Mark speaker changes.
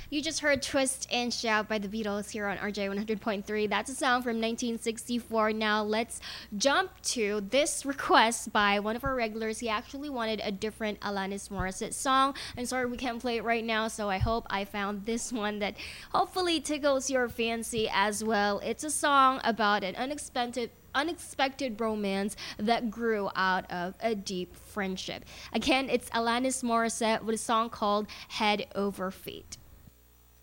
Speaker 1: You just heard Twist and Shout by the Beatles here on RJ 100.3. That's a song from 1964. Now let's jump to this request by one of our regulars. He actually wanted a different Alanis Morissette song. I'm sorry we can't play it right now, so I hope I found this one that hopefully tickles your fancy as well. It's a song about an unexpected romance that grew out of a deep friendship. Again, it's Alanis Morissette with a song called Head Over Feet.